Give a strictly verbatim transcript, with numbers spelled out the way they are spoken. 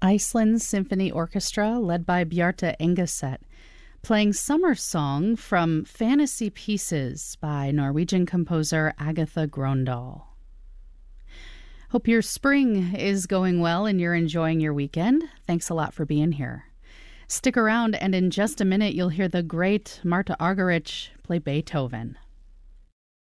Iceland Symphony Orchestra, led by Bjarte Engeset, playing Summer Song from Fantasy Pieces by Norwegian composer Agatha Grøndahl. Hope your spring is going well and you're enjoying your weekend. Thanks a lot for being here. Stick around, and in just a minute you'll hear the great Marta Argerich play Beethoven.